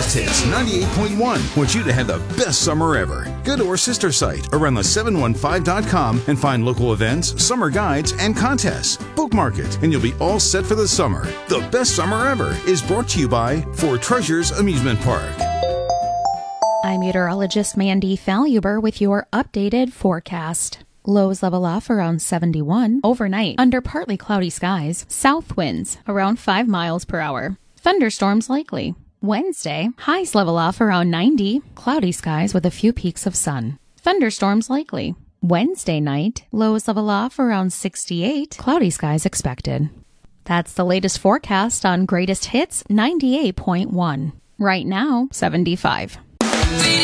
Greatest Hits 98.1 wants you to have the best summer ever. Go to our sister site around the715.com and find local events, summer guides, and contests. Bookmark it, and you'll be all set for the summer. The best summer ever is brought to you by Four Treasures Amusement Park. I'm meteorologist Mandy Faluber with your updated forecast. Lows level off around 71 overnight under partly cloudy skies. South winds around 5 miles per hour. Thunderstorms likely. Wednesday, highs level off around 90. Cloudy skies with a few peaks of sun. Thunderstorms likely. Wednesday night, lows level off around 68. Cloudy skies expected. That's the latest forecast on Greatest Hits 98.1. Right now, 75.